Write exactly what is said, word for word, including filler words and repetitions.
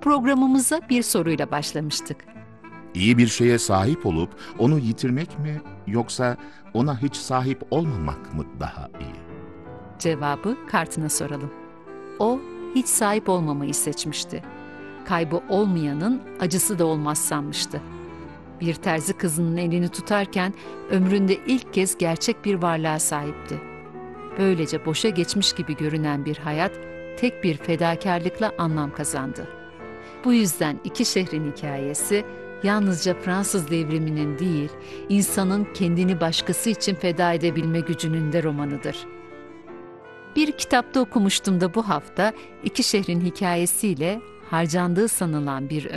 Programımıza bir soruyla başlamıştık. İyi bir şeye sahip olup onu yitirmek mi yoksa ona hiç sahip olmamak mı daha iyi? Cevabı kartına soralım. O hiç sahip olmamayı seçmişti. Kaybı olmayanın acısı da olmaz sanmıştı. Bir terzi kızının elini tutarken ömründe ilk kez gerçek bir varlığa sahipti. Böylece boşa geçmiş gibi görünen bir hayat tek bir fedakarlıkla anlam kazandı. Bu yüzden iki şehrin hikayesi yalnızca Fransız devriminin değil, insanın kendini başkası için feda edebilme gücünün de romanıdır. Bir kitapta okumuştum da bu hafta iki şehrin hikayesiyle harcandığı sanılan bir